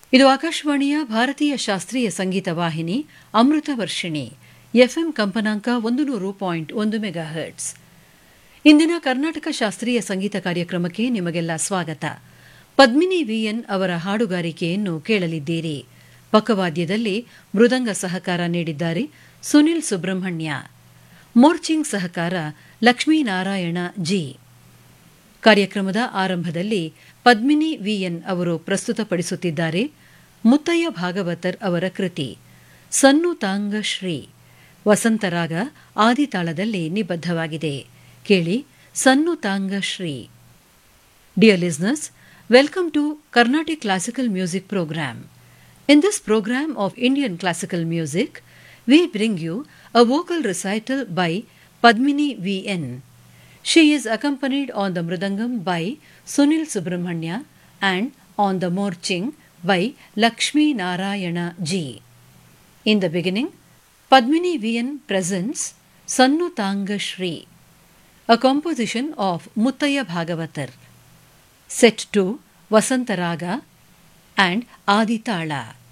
ಇದು ಆಕಾಶವಾಣಿಯ ಭಾರತೀಯ ಶಾಸ್ತ್ರೀಯ ಸಂಗೀತ ವಾಹಿನಿ ಅಮೃತ ವರ್ಷಿಣಿ ಎಫ್ಎಂ ಕಂಪನಾಂಕ 100.1 ಮೆಗಾಹರ್ಟ್ಸ್. ಇಂದಿನ ಕರ್ನಾಟಕ ಶಾಸ್ತ್ರೀಯ ಸಂಗೀತ ಕಾರ್ಯಕ್ರಮಕ್ಕೆ ನಿಮಗೆಲ್ಲ ಸ್ವಾಗತ. ಪದ್ಮಿನಿ ವಿಎನ್ ಅವರ ಹಾಡುಗಾರಿಕೆಯನ್ನು ಕೇಳಲಿದ್ದೀರಿ. ಪಕ್ಕವಾದ್ಯದಲ್ಲಿ ಮೃದಂಗ ಸಹಕಾರ ನೀಡಿದ್ದಾರೆ ಸುನಿಲ್ ಸುಬ್ರಹ್ಮಣ್ಯ. ಮೋರ್ಚಿಂಗ್ ಸಹಕಾರ ಲಕ್ಷ್ಮೀನಾರಾಯಣ ಜಿ. ಕಾರ್ಯಕ್ರಮದ ಆರಂಭದಲ್ಲಿ ಪದ್ಮಿನಿ ವಿಎನ್ ಅವರು ಪ್ರಸ್ತುತಪಡಿಸುತ್ತಿದ್ದಾರೆ ಮುತ್ತಯ್ಯ ಭಾಗವತರ್ ಅವರ ಕೃತಿ ಸನ್ನು ತಾಂಗ ಶ್ರೀ. ವಸಂತರಾಗ ಆದಿತಾಳದಲ್ಲಿ ನಿಬದ್ಧವಾಗಿದೆ. ಕೇಳಿ son ತಾಂಗ Shri. Dear listeners, welcome to Carnatic Classical Music Program. In this program of Indian classical music, we bring you a vocal recital by Padmini V.N. She is accompanied on the mridangam by Sunil Subramanya and on the morching by Lakshmi Narayana G. In the beginning, Padmini V.N. presents Sannu Tanga Shri, a composition of Muttaya Bhagavatar, set to Vasantaraga and Aditala.